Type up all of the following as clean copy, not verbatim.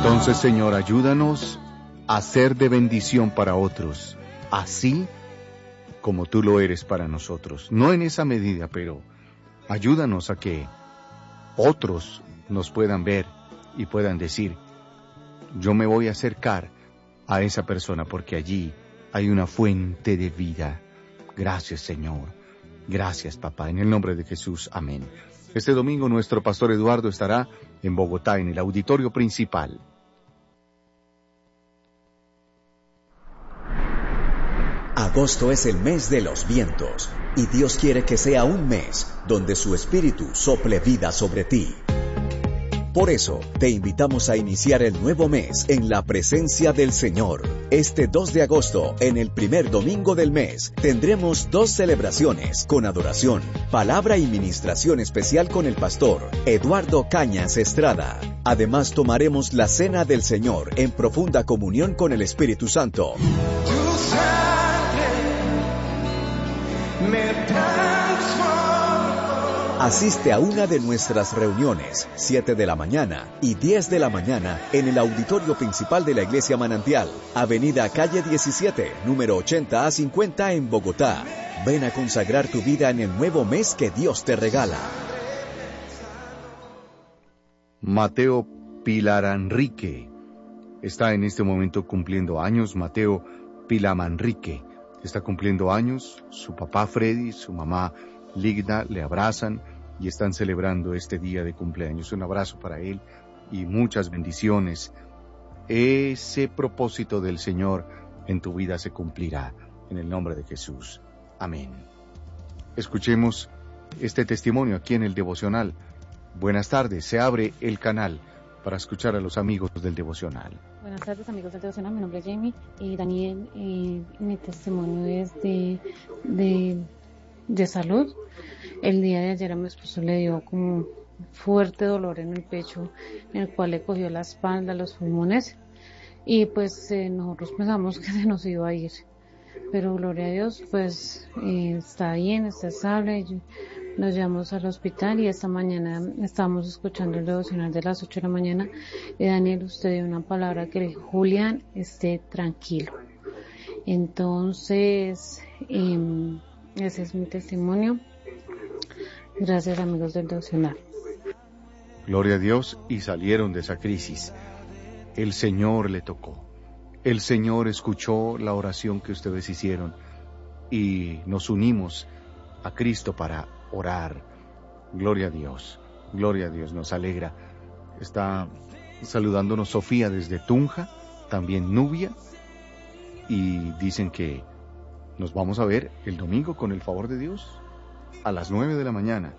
Entonces, Señor, ayúdanos a ser de bendición para otros, así como tú lo eres para nosotros. No en esa medida, pero ayúdanos a que otros nos puedan ver y puedan decir, yo me voy a acercar a esa persona porque allí hay una fuente de vida. Gracias, Señor. Gracias, papá. En el nombre de Jesús. Amén. Este domingo nuestro pastor Eduardo estará en Bogotá, en el auditorio principal. Agosto es el mes de los vientos, y Dios quiere que sea un mes donde su espíritu sople vida sobre ti. Por eso, te invitamos a iniciar el nuevo mes en la presencia del Señor. Este 2 de agosto, en el primer domingo del mes, tendremos 2 celebraciones con adoración, palabra y ministración especial con el pastor Eduardo Cañas Estrada. Además, tomaremos la Cena del Señor en profunda comunión con el Espíritu Santo. Asiste a una de nuestras reuniones, 7 de la mañana y 10 de la mañana, en el auditorio principal de la Iglesia Manantial, Avenida Calle 17, número 80 a 50 en Bogotá. Ven a consagrar tu vida en el nuevo mes que Dios te regala. Mateo Pilamanrique está en este momento cumpliendo años. Mateo Pilamanrique está cumpliendo años. Su papá Freddy, su mamá Ligda le abrazan y están celebrando este día de cumpleaños. Un abrazo para él y muchas bendiciones. Ese propósito del Señor en tu vida se cumplirá en el nombre de Jesús. Amén. Escuchemos este testimonio aquí en el devocional. Buenas tardes, se abre el canal para escuchar a los amigos del devocional. Buenas tardes, amigos del devocional, mi nombre es Jamie y Daniel, mi testimonio es de salud. El día de ayer a mi esposo le dio como fuerte dolor en el pecho, en el cual le cogió la espalda, los pulmones, y pues nosotros pensamos que se nos iba a ir, pero gloria a Dios, pues está bien, está estable. Nos llevamos al hospital y esta mañana estábamos escuchando el devocional de las 8 de la mañana y Daniel, usted dio una palabra que le dijo, Julián, esté tranquilo. Entonces, ese es mi testimonio. Gracias, amigos del devocional. Gloria a Dios, y salieron de esa crisis. El Señor le tocó. El Señor escuchó la oración que ustedes hicieron y nos unimos a Cristo para orar. Gloria a Dios, nos alegra. Está saludándonos Sofía desde Tunja, también Nubia, y dicen que nos vamos a ver el domingo con el favor de Dios a las 9 de la mañana,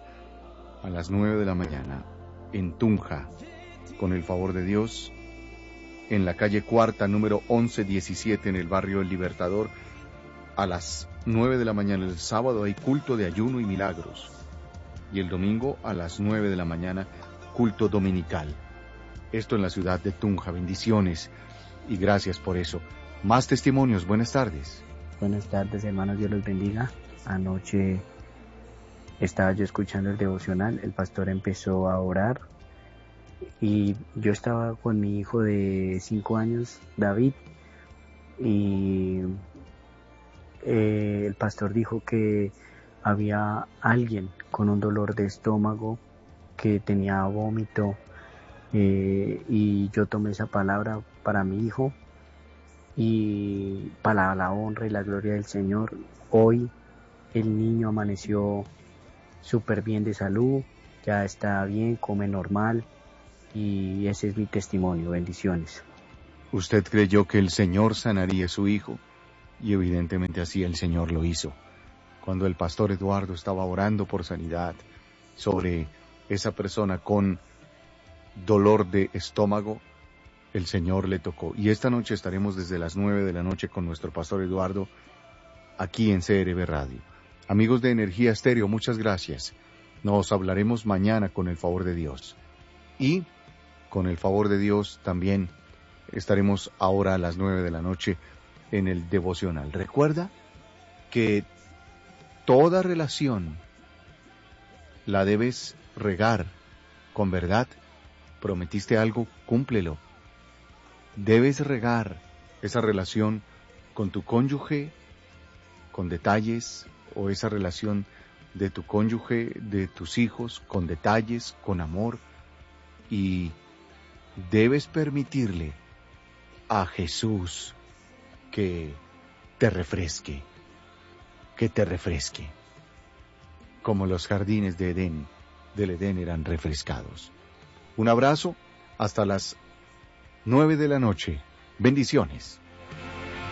en Tunja, con el favor de Dios, en la calle Cuarta, número 1117, en el barrio El Libertador, a las 9 de la mañana. El sábado hay culto de ayuno y milagros, y el domingo a las 9 de la mañana, culto dominical. Esto en la ciudad de Tunja. Bendiciones y gracias por eso. Más testimonios, buenas tardes. Buenas tardes, hermanos, Dios los bendiga. Anoche estaba yo escuchando el devocional, el pastor empezó a orar y yo estaba con mi hijo de 5 años, David, y el pastor dijo que había alguien con un dolor de estómago, que tenía vómito, y yo tomé esa palabra para mi hijo y para la honra y la gloria del Señor. Hoy el niño amaneció súper bien de salud, ya está bien, come normal, y ese es mi testimonio. Bendiciones. Usted creyó que el Señor sanaría a su hijo, y evidentemente así el Señor lo hizo. Cuando el pastor Eduardo estaba orando por sanidad sobre esa persona con dolor de estómago, el Señor le tocó. Y esta noche estaremos desde las 9 de la noche con nuestro pastor Eduardo aquí en CRB Radio. Amigos de Energía Estéreo, muchas gracias. Nos hablaremos mañana con el favor de Dios. Y con el favor de Dios también estaremos ahora a las 9 de la noche en el devocional. Recuerda que toda relación la debes regar con verdad. Prometiste algo, cúmplelo. debes regar esa relación con tu cónyuge con detalles, o esa relación de tu cónyuge, de tus hijos, con detalles, con amor, y debes permitirle a Jesús que te refresque, como los jardines del Edén eran refrescados. Un abrazo, hasta las 9 de la noche. Bendiciones.